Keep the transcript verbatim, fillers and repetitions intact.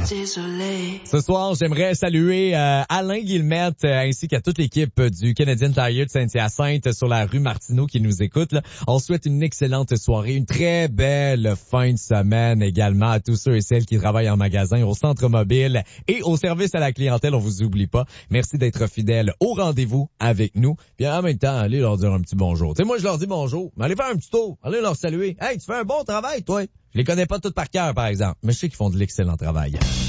désolé. Ce soir, j'aimerais saluer euh, Alain Guillemette euh, ainsi qu'à toute l'équipe du Canadian Tire de Saint-Hyacinthe sur la rue Martineau qui nous écoute. Là. On souhaite une excellente soirée, une très belle fin de semaine également à tous ceux et celles qui travaillent en magasin, au centre mobile et au service à la clientèle. On vous oublie pas. Merci d'être fidèles au rendez-vous avec nous. Puis en même temps, allez leur dire un petit bonjour. Tu sais, moi, je leur dis bonjour, mais allez faire un petit tour, allez leur saluer. Hey, tu fais un bon travail, toi. Je les connais pas toutes par cœur, par exemple, mais je sais qu'ils font de l'excellent travail.